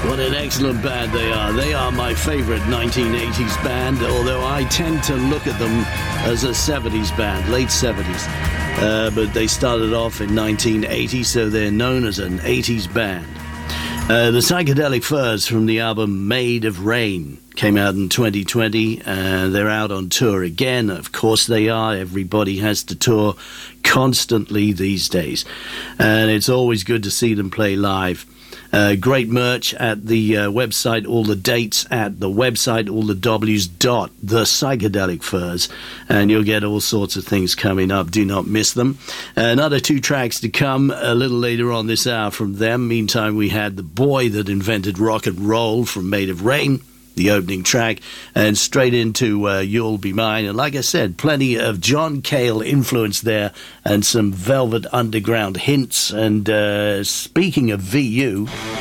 What an excellent band they are. They are my favourite 1980s band, although I tend to look at them as a 70s band, late 70s. But they started off in 1980, so they're known as an 80s band. The Psychedelic Furs from the album Made of Rain came out in 2020. They're out on tour again. Of course they are. Everybody has to tour constantly these days. And it's always good to see them play live. Great merch at the website, all the dates at the website, all the W's dot the Psychedelic Furs, and you'll get all sorts of things coming up. Do not miss them. Another 2 tracks to come a little later on this hour from them. Meantime, we had The Boy That Invented Rock and Roll from Made of Rain, the opening track, and straight into You'll Be Mine. And like I said, plenty of John Cale influence there and some Velvet Underground hints. And speaking of VU...